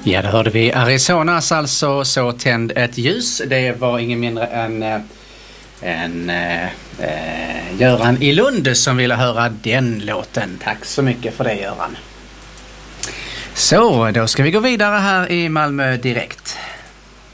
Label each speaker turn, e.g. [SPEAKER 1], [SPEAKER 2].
[SPEAKER 1] Ja, då hörde vi Arizonas, alltså Så tänd ett ljus. Det var ingen mindre än Göran i Lund som ville höra den låten. Tack så mycket för det, Göran. Så, då ska vi gå vidare här i Malmö Direkt.